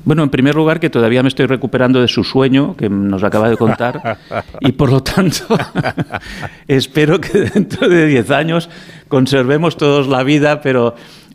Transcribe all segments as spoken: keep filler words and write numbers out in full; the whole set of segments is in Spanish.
Bueno, en primer lugar, que todavía me estoy recuperando de su sueño, que nos acaba de contar, y por lo tanto espero que dentro de diez años conservemos todos la vida, pero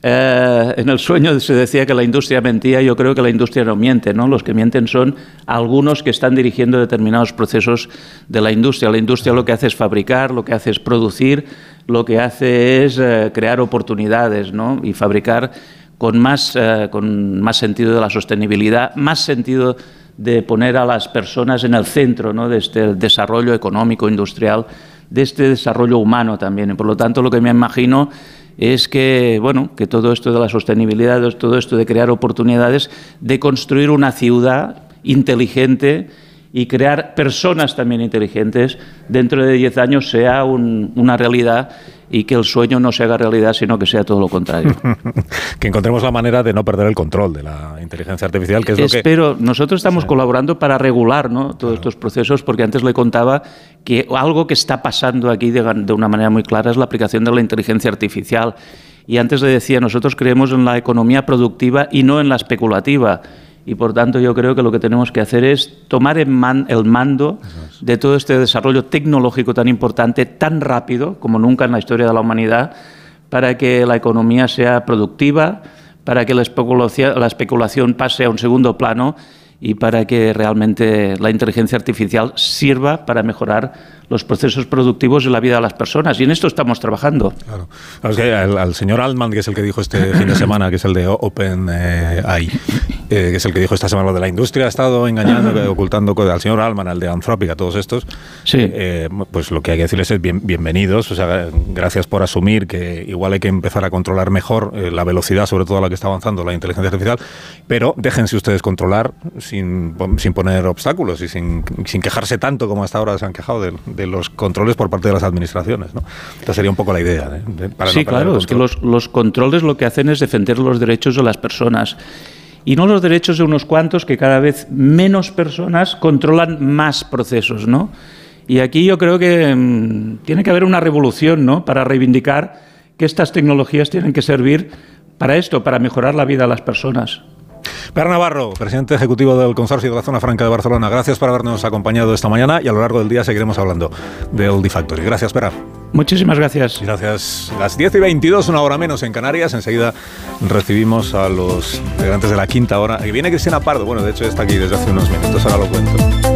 eh, en el sueño se decía que la industria mentía. Yo creo que la industria no miente, ¿no? Los que mienten son algunos que están dirigiendo determinados procesos de la industria. La industria lo que hace es fabricar, lo que hace es producir, lo que hace es eh, crear oportunidades, ¿no? Y fabricar con más, eh, con más sentido de la sostenibilidad, más sentido de poner a las personas en el centro, ¿no? De este desarrollo económico, industrial, de este desarrollo humano también. Y por lo tanto, lo que me imagino es que, bueno, que todo esto de la sostenibilidad, todo esto de crear oportunidades, de construir una ciudad inteligente y crear personas también inteligentes, dentro de diez años sea un, una realidad, y que el sueño no se haga realidad, sino que sea todo lo contrario. Que encontremos la manera de no perder el control de la inteligencia artificial, que es Espero, lo que... nosotros estamos sí. colaborando para regular, ¿no? todos claro. estos procesos, porque antes le contaba que algo que está pasando aquí de, de una manera muy clara es la aplicación de la inteligencia artificial. Y antes le decía, nosotros creemos en la economía productiva y no en la especulativa. Y por tanto yo creo que lo que tenemos que hacer es tomar en man, el mando de todo este desarrollo tecnológico tan importante, tan rápido como nunca en la historia de la humanidad, para que la economía sea productiva, para que la especulación, la especulación pase a un segundo plano y para que realmente la inteligencia artificial sirva para mejorar los procesos productivos de la vida de las personas. Y en esto estamos trabajando. Claro. Es que al, al señor Altman, que es el que dijo este fin de semana, que es el de OpenAI, eh, que es el que dijo esta semana lo de la industria, ha estado engañando, ocultando al señor Altman, al de Anthropic, a todos estos. Sí. Eh, pues lo que hay que decirles es bien, bienvenidos. O sea, gracias por asumir que igual hay que empezar a controlar mejor eh, la velocidad, sobre todo a la que está avanzando la inteligencia artificial, pero déjense ustedes controlar sin, sin poner obstáculos y sin, sin quejarse tanto como hasta ahora se han quejado de, de los controles por parte de las administraciones, ¿no? Esta sería un poco la idea. ¿eh? De, para sí, no claro, es que los, los controles lo que hacen es defender los derechos de las personas y no los derechos de unos cuantos, que cada vez menos personas controlan más procesos, ¿no? Y aquí yo creo que mmm, tiene que haber una revolución, ¿no? Para reivindicar que estas tecnologías tienen que servir para esto, para mejorar la vida de las personas. Per Navarro, presidente ejecutivo del Consorcio de la Zona Franca de Barcelona, gracias por habernos acompañado esta mañana y a lo largo del día seguiremos hablando del D-Factory. Gracias, Pera. Muchísimas gracias. Gracias. Las diez y veintidós, una hora menos en Canarias. Enseguida recibimos a los integrantes de la quinta hora. Que viene Cristina Pardo. Bueno, de hecho está aquí desde hace unos minutos, ahora lo cuento.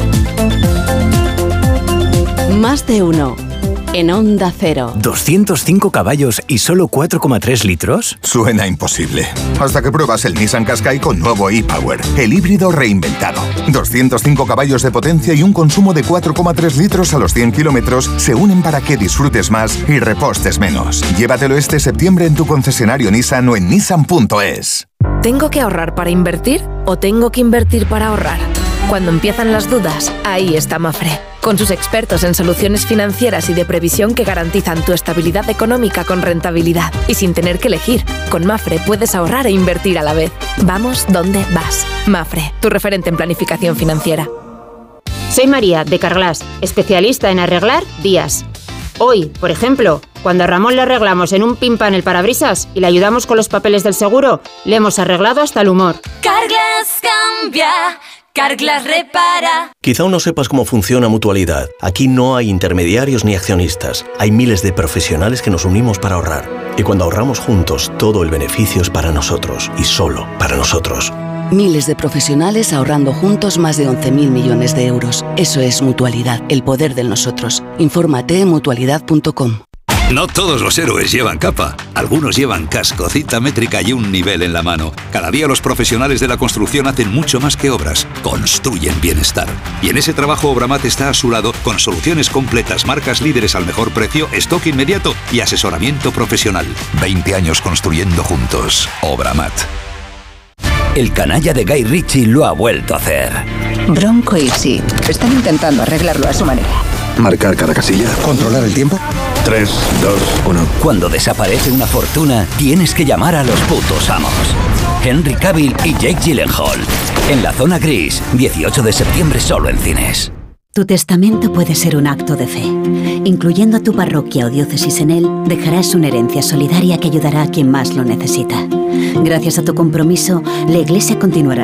Más de uno. En Onda Cero. ¿doscientos cinco caballos y solo cuatro coma tres litros? Suena imposible. Hasta que pruebas el Nissan Qashqai con nuevo e-Power, el híbrido reinventado. doscientos cinco caballos de potencia y un consumo de cuatro coma tres litros a los cien kilómetros se unen para que disfrutes más y repostes menos. Llévatelo este septiembre en tu concesionario Nissan o en nissan punto es. ¿Tengo que ahorrar para invertir o tengo que invertir para ahorrar? Cuando empiezan las dudas, ahí está Mafre, con sus expertos en soluciones financieras y de previsión que garantizan tu estabilidad económica con rentabilidad y sin tener que elegir. Con Mafre puedes ahorrar e invertir a la vez. Vamos donde vas. Mafre, tu referente en planificación financiera. Soy María, de Carglass, especialista en arreglar vías. Hoy, por ejemplo, cuando a Ramón le arreglamos en un pimpan el parabrisas y le ayudamos con los papeles del seguro, le hemos arreglado hasta el humor. Carglass cambia. Carglass repara. Quizá aún no sepas cómo funciona Mutualidad. Aquí no hay intermediarios ni accionistas. Hay miles de profesionales que nos unimos para ahorrar. Y cuando ahorramos juntos, todo el beneficio es para nosotros y solo para nosotros. Miles de profesionales ahorrando juntos más de once mil millones de euros. Eso es Mutualidad, el poder del nosotros. Infórmate en mutualidad punto com. No todos los héroes llevan capa. Algunos llevan casco, cinta métrica y un nivel en la mano. Cada día los profesionales de la construcción hacen mucho más que obras. Construyen bienestar. Y en ese trabajo Obramat está a su lado con soluciones completas, marcas líderes al mejor precio, stock inmediato y asesoramiento profesional. veinte años construyendo juntos. Obramat. El canalla de Guy Ritchie lo ha vuelto a hacer. Bronco y sí. Están intentando arreglarlo a su manera. Marcar cada casilla. Controlar el tiempo. tres, dos, uno. Cuando desaparece una fortuna, tienes que llamar a los putos amos. Henry Cavill y Jake Gyllenhaal. En La Zona Gris, dieciocho de septiembre solo en cines. Tu testamento puede ser un acto de fe. Incluyendo a tu parroquia o diócesis en él, dejarás una herencia solidaria que ayudará a quien más lo necesita. Gracias a tu compromiso, la Iglesia continuará